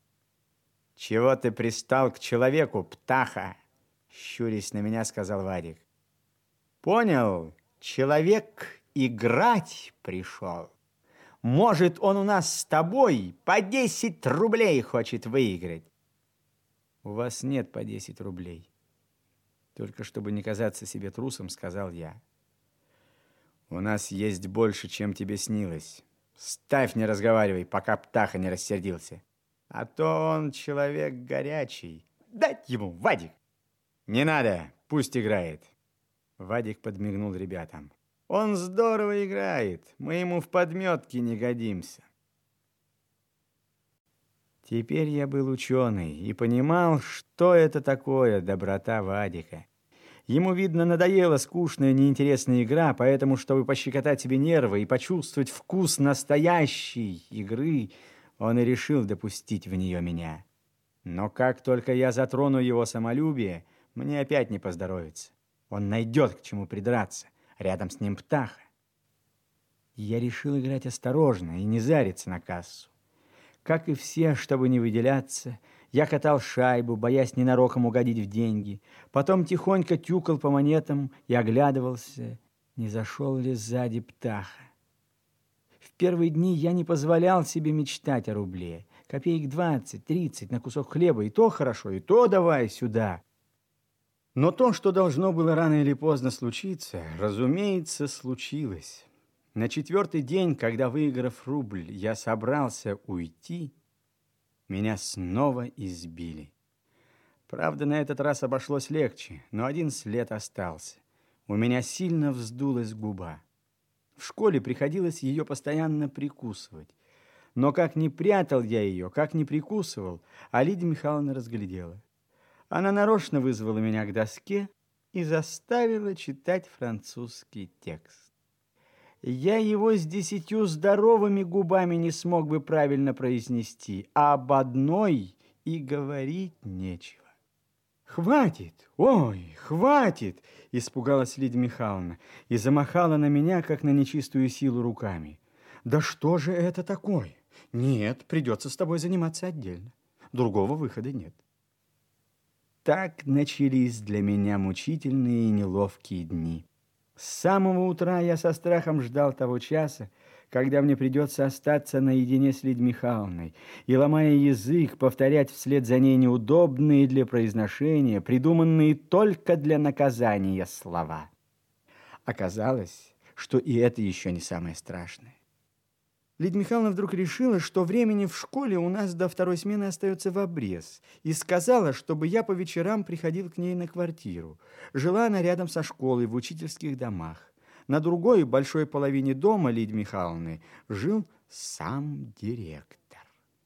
«Чего ты пристал к человеку, Птаха?» — щурясь на меня, сказал Вадик. «Понял, человек играть пришел. Может, он у нас с тобой по 10 рублей хочет выиграть». «У вас нет по 10 рублей». Только чтобы не казаться себе трусом, сказал я. «У нас есть больше, чем тебе снилось. Ставь, не разговаривай, пока Птаха не рассердился. А то он человек горячий. Дать ему, Вадик!» «Не надо, пусть играет». Вадик подмигнул ребятам. «Он здорово играет, мы ему в подметке не годимся». Теперь я был ученый и понимал, что это такое доброта Вадика. Ему, видно, надоела скучная, неинтересная игра, поэтому, чтобы пощекотать себе нервы и почувствовать вкус настоящей игры, он и решил допустить в нее меня. Но как только я затрону его самолюбие, мне опять не поздоровится. Он найдет к чему придраться. Рядом с ним Птаха. Я решил играть осторожно и не зариться на кассу. Как и все, чтобы не выделяться, я катал шайбу, боясь ненароком угодить в деньги. Потом тихонько тюкал по монетам и оглядывался, не зашел ли сзади Птаха. В первые дни я не позволял себе мечтать о рубле. Копеек 20-30 на кусок хлеба, и то хорошо, и то давай сюда. Но то, что должно было рано или поздно случиться, разумеется, случилось. На 4-й день, когда, выиграв рубль, я собрался уйти, меня снова избили. Правда, на этот раз обошлось легче, но один след остался. У меня сильно вздулась губа. В школе приходилось ее постоянно прикусывать. Но как ни прятал я ее, как ни прикусывал, а Лидия Михайловна разглядела. Она нарочно вызвала меня к доске и заставила читать французский текст. Я его с 10 здоровыми губами не смог бы правильно произнести, а об одной и говорить нечего. «Хватит! Ой, хватит!» – испугалась Лидия Михайловна и замахала на меня, как на нечистую силу, руками. «Да что же это такое? Нет, придется с тобой заниматься отдельно. Другого выхода нет». Так начались для меня мучительные и неловкие дни. С самого утра я со страхом ждал того часа, когда мне придется остаться наедине с Лидией Михайловной и, ломая язык, повторять вслед за ней неудобные для произношения, придуманные только для наказания слова. Оказалось, что и это еще не самое страшное. Лидия Михайловна вдруг решила, что времени в школе у нас до 2-й смены остается в обрез, и сказала, чтобы я по вечерам приходил к ней на квартиру. Жила она рядом со школой в учительских домах. На другой большой половине дома Лидии Михайловны жил сам директор.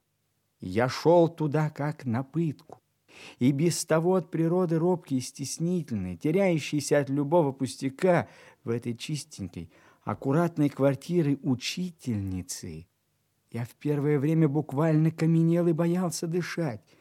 Я шел туда как на пытку, и без того от природы робкий и стеснительный, теряющийся от любого пустяка в этой чистенькой, аккуратной квартиры учительницы, я в первое время буквально каменел и боялся дышать.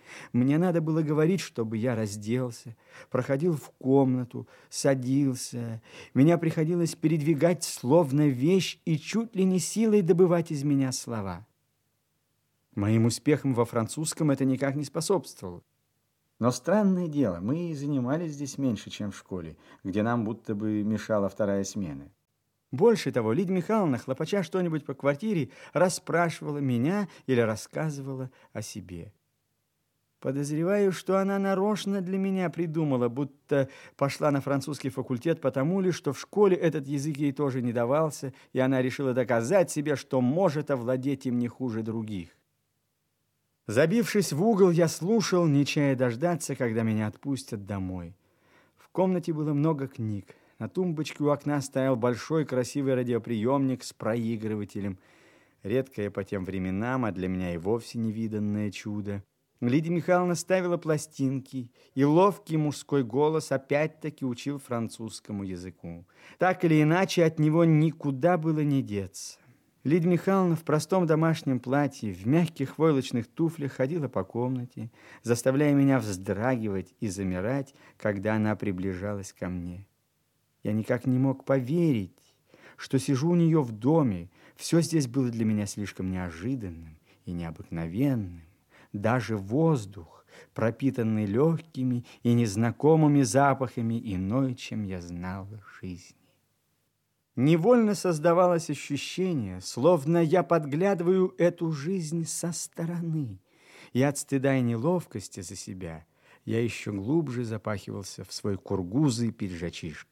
Мне надо было говорить, чтобы я разделся, проходил в комнату, садился. Меня приходилось передвигать словно вещь и чуть ли не силой добывать из меня слова. Моим успехам во французском это никак не способствовало. Но странное дело, мы занимались здесь меньше, чем в школе, где нам будто бы мешала вторая смена. Больше того, Лидия Михайловна, хлопача что-нибудь по квартире, расспрашивала меня или рассказывала о себе. Подозреваю, что она нарочно для меня придумала, будто пошла на французский факультет потому ли, что в школе этот язык ей тоже не давался, и она решила доказать себе, что может овладеть им не хуже других. Забившись в угол, я слушал, не чая дождаться, когда меня отпустят домой. В комнате было много книг. На тумбочке у окна стоял большой красивый радиоприемник с проигрывателем. Редкое по тем временам, а для меня и вовсе невиданное чудо. Лидия Михайловна ставила пластинки, и ловкий мужской голос опять-таки учил французскому языку. Так или иначе, от него никуда было не деться. Лидия Михайловна в простом домашнем платье, в мягких войлочных туфлях ходила по комнате, заставляя меня вздрагивать и замирать, когда она приближалась ко мне. Я никак не мог поверить, что сижу у нее в доме. Все здесь было для меня слишком неожиданным и необыкновенным. Даже воздух, пропитанный легкими и незнакомыми запахами, иной, чем я знал в жизни. Невольно создавалось ощущение, словно я подглядываю эту жизнь со стороны, и от стыда и неловкости за себя я еще глубже запахивался в свой кургузый пиджачишко.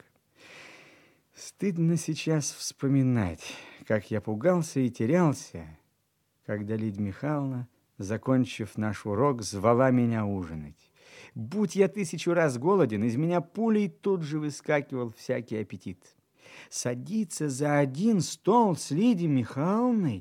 Стыдно сейчас вспоминать, как я пугался и терялся, когда Лидия Михайловна, закончив наш урок, звала меня ужинать. Будь я 1000 раз голоден, из меня пулей тут же выскакивал всякий аппетит. Садиться за один стол с Лидией Михайловной?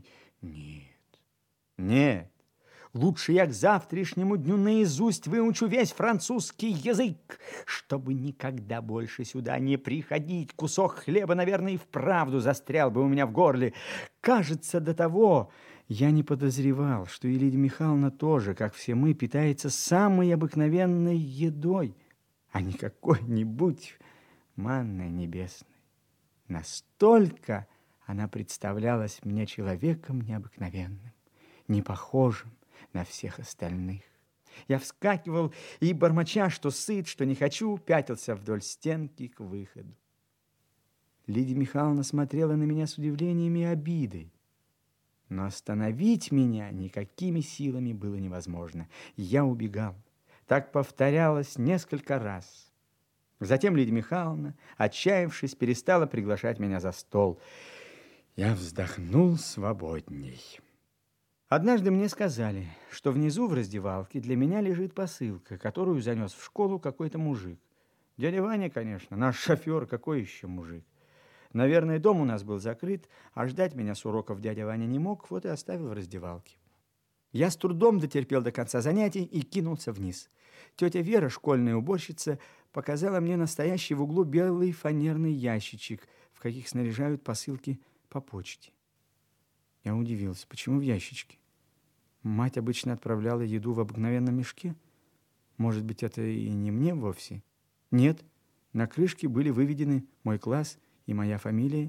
Нет. Лучше я к завтрашнему дню наизусть выучу весь французский язык, чтобы никогда больше сюда не приходить. Кусок хлеба, наверное, и вправду застрял бы у меня в горле. Кажется, до того я не подозревал, что и Лидия Михайловна тоже, как все мы, питается самой обыкновенной едой, а не какой-нибудь манной небесной. Настолько она представлялась мне человеком необыкновенным, не похожим на всех остальных. Я вскакивал и, бормоча, что сыт, что не хочу, пятился вдоль стенки к выходу. Лидия Михайловна смотрела на меня с удивлением и обидой. Но остановить меня никакими силами было невозможно. Я убегал. Так повторялось несколько раз. Затем Лидия Михайловна, отчаявшись, перестала приглашать меня за стол. Я вздохнул свободней. Однажды мне сказали, что внизу в раздевалке для меня лежит посылка, которую занес в школу какой-то мужик. Дядя Ваня, конечно, наш шофер, какой еще мужик. Наверное, дом у нас был закрыт, а ждать меня с уроков дядя Ваня не мог, вот и оставил в раздевалке. Я с трудом дотерпел до конца занятий и кинулся вниз. Тетя Вера, школьная уборщица, показала мне настоящий в углу белый фанерный ящичек, в каких снаряжают посылки по почте. Я удивился, почему в ящичке? Мать обычно отправляла еду в обыкновенном мешке. Может быть, это и не мне вовсе? Нет, на крышке были выведены мой класс и моя фамилия.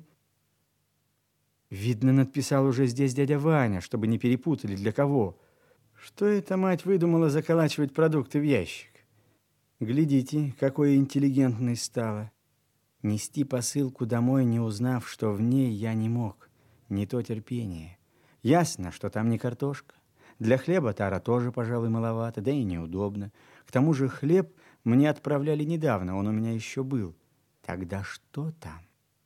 Видно, надписал уже здесь дядя Ваня, чтобы не перепутали, для кого. Что эта мать выдумала заколачивать продукты в ящик? Глядите, какой интеллигентной стала. Нести посылку домой, не узнав, что в ней, я не мог. Не то терпение. Ясно, что там не картошка. Для хлеба тара тоже, пожалуй, маловато, да и неудобно. К тому же хлеб мне отправляли недавно, он у меня еще был. Тогда что там?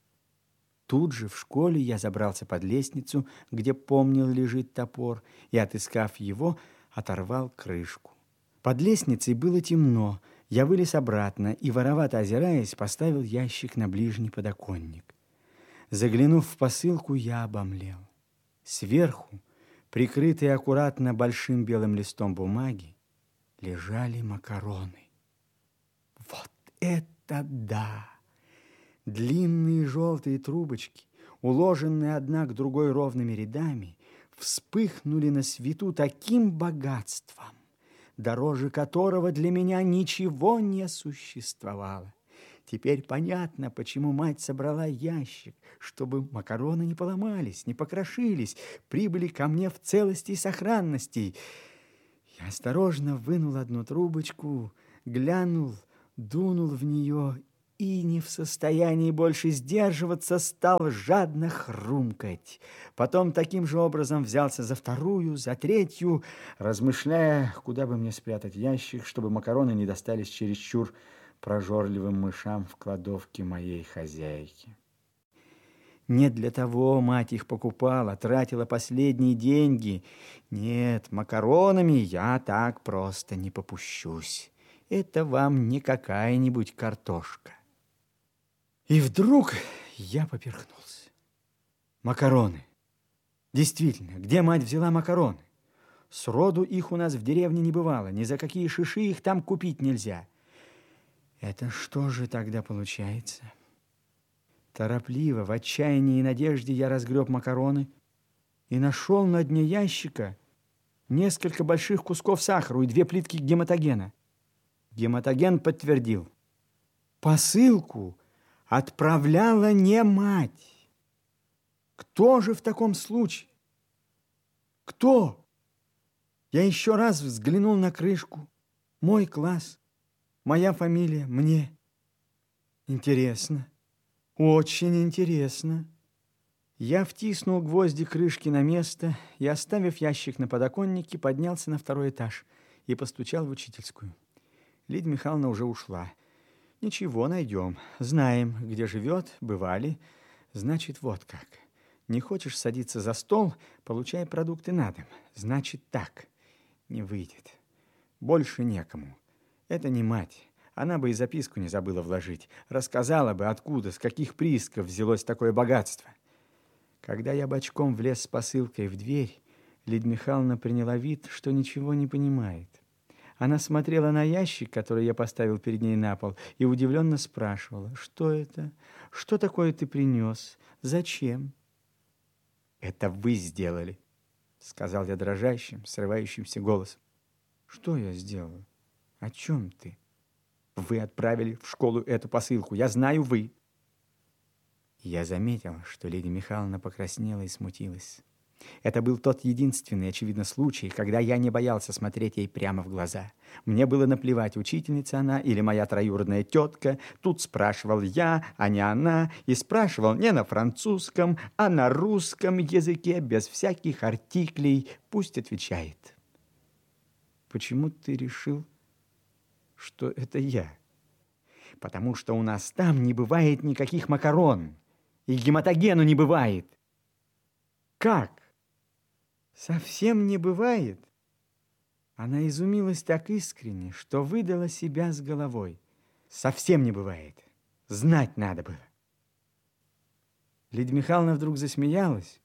Тут же в школе я забрался под лестницу, где, помнил, лежит топор, и, отыскав его, оторвал крышку. Под лестницей было темно. Я вылез обратно и, воровато озираясь, поставил ящик на ближний подоконник. Заглянув в посылку, я обомлел. Сверху, прикрытые аккуратно большим белым листом бумаги, лежали макароны. Вот это да! Длинные желтые трубочки, уложенные одна к другой ровными рядами, вспыхнули на свету таким богатством, дороже которого для меня ничего не существовало. Теперь понятно, почему мать собрала ящик, чтобы макароны не поломались, не покрошились, прибыли ко мне в целости и сохранности. Я осторожно вынул одну трубочку, глянул, дунул в нее и, не в состоянии больше сдерживаться, стал жадно хрумкать. Потом таким же образом взялся за вторую, за третью, размышляя, куда бы мне спрятать ящик, чтобы макароны не достались чересчур прожорливым мышам в кладовке моей хозяйки. Не для того мать их покупала, тратила последние деньги. Нет, макаронами я так просто не попущусь. Это вам не какая-нибудь картошка. И вдруг я поперхнулся. Макароны. Действительно, где мать взяла макароны? Сроду их у нас в деревне не бывало, ни за какие шиши их там купить нельзя. Это что же тогда получается? Торопливо, в отчаянии и надежде я разгреб макароны и нашел на дне ящика несколько больших кусков сахара и 2 плитки гематогена. Гематоген подтвердил. Посылку отправляла не мать. Кто же в таком случае? Кто? Я еще раз взглянул на крышку. Мой класс, моя фамилия, мне. Интересно, очень интересно. Я втиснул гвозди крышки на место и, оставив ящик на подоконнике, поднялся на 2-й этаж и постучал в учительскую. Лидия Михайловна уже ушла. Ничего, найдем. Знаем, где живет, бывали. Значит, вот как. Не хочешь садиться за стол, получай продукты на дом. Значит, так. Не выйдет. Больше некому. Это не мать. Она бы и записку не забыла вложить. Рассказала бы, откуда, с каких приисков взялось такое богатство. Когда я бочком влез с посылкой в дверь, Лидия Михайловна приняла вид, что ничего не понимает. Она смотрела на ящик, который я поставил перед ней на пол, и удивленно спрашивала, что это? Что такое ты принес? Зачем? Это вы сделали, сказал я дрожащим, срывающимся голосом. Что я сделал? О чем ты? Вы отправили в школу эту посылку. Я знаю, вы. Я заметил, что Лидия Михайловна покраснела и смутилась. Это был тот единственный, очевидно, случай, когда я не боялся смотреть ей прямо в глаза. Мне было наплевать, учительница она или моя троюродная тетка. Тут спрашивал я, а не она, и спрашивал не на французском, а на русском языке, без всяких артиклей. Пусть отвечает. Почему ты решил, что это я? Потому что у нас там не бывает никаких макарон, и гематогену не бывает. Как? Совсем не бывает? Она изумилась так искренне, что выдала себя с головой. Совсем не бывает. Знать надо было. Лидия Михайловна вдруг засмеялась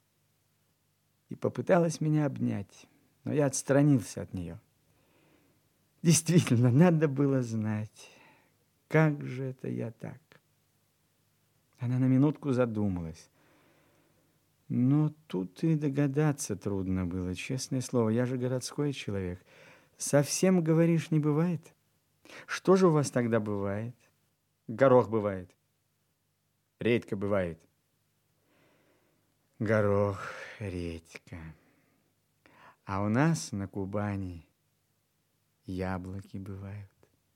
и попыталась меня обнять, но я отстранился от нее. Действительно, надо было знать, как же это я так. Она на минутку задумалась. Но тут и догадаться трудно было, честное слово. Я же городской человек. Совсем, говоришь, не бывает? Что же у вас тогда бывает? Горох бывает. Редька бывает. Горох, редька. А у нас на Кубани яблоки бывают.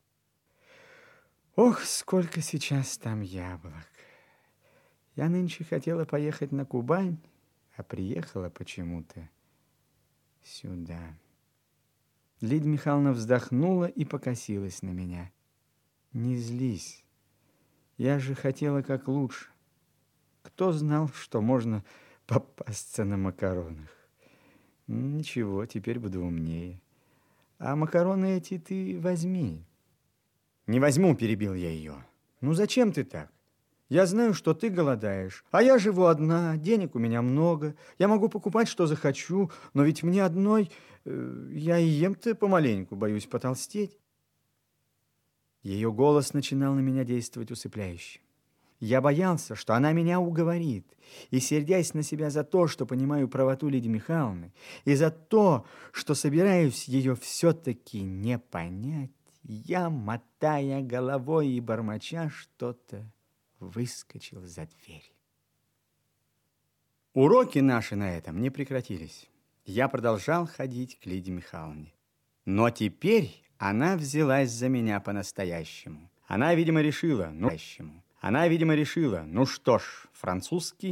Ох, сколько сейчас там яблок. Я нынче хотела поехать на Кубань, а приехала почему-то сюда. Лидия Михайловна вздохнула и покосилась на меня. Не злись. Я же хотела как лучше. Кто знал, что можно попасться на макаронах? Ничего, теперь буду умнее. А макароны эти ты возьми. Не возьму, перебил я ее. Ну зачем ты так? Я знаю, что ты голодаешь, а я живу одна, денег у меня много, я могу покупать, что захочу, но ведь мне одной, я и ем-то помаленьку, боюсь потолстеть. Ее голос начинал на меня действовать усыпляюще. Я боялся, что она меня уговорит, и, сердясь на себя за то, что понимаю правоту Лидии Михайловны, и за то, что собираюсь ее все-таки не понять, я, мотая головой и бормоча что-то, выскочил за дверь. Уроки наши на этом не прекратились. Я продолжал ходить к Лидии Михайловне. Но теперь она взялась за меня по-настоящему. Она, видимо, решила, ну что ж, французский